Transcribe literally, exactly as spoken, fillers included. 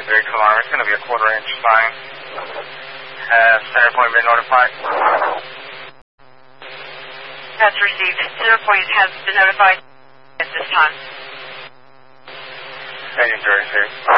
three kilometers. It's going to be a quarter inch sign. Has center point been notified? That's received. Center point has been notified at this time. Engine zero six.